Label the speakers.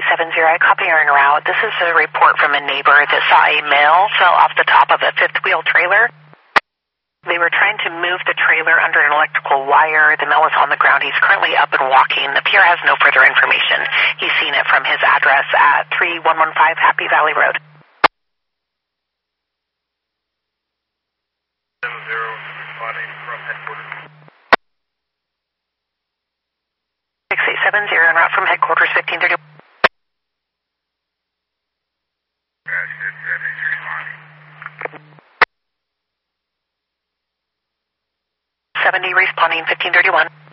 Speaker 1: 6870, I copy your en route. This is a report from a neighbor that saw a male fell off the top of a fifth wheel trailer. They were trying to move the trailer under an electrical wire. The male is on the ground. He's currently up and walking. The peer has no further information. He's seen it from his address at 3115 Happy Valley Road.
Speaker 2: 70 responding from headquarters.
Speaker 1: 6870 en route from headquarters 1530.
Speaker 2: Responding.
Speaker 1: 70 responding 1531.